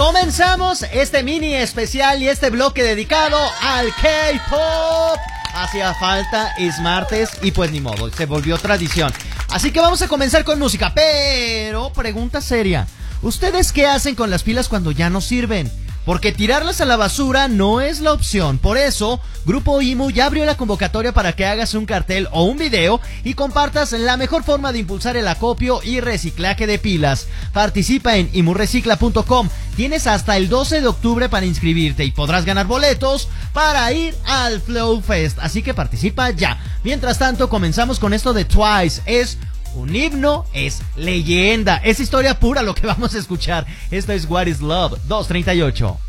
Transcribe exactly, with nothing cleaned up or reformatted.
Comenzamos este mini especial y este bloque dedicado al K-pop. Hacía falta, es martes y pues ni modo, se volvió tradición. Así que vamos a comenzar con música, pero pregunta seria. ¿Ustedes qué hacen con las pilas cuando ya no sirven? Porque tirarlas a la basura no es la opción. Por eso, Grupo I M U ya abrió la convocatoria para que hagas un cartel o un video y compartas la mejor forma de impulsar el acopio y reciclaje de pilas. Participa en imurecicla punto com. Tienes hasta el doce de octubre para inscribirte y podrás ganar boletos para ir al Flow Fest. Así que participa ya. Mientras tanto, comenzamos con esto de Twice. Es un himno, es leyenda, es historia pura lo que vamos a escuchar. Esto es What is Love, dos treinta y ocho.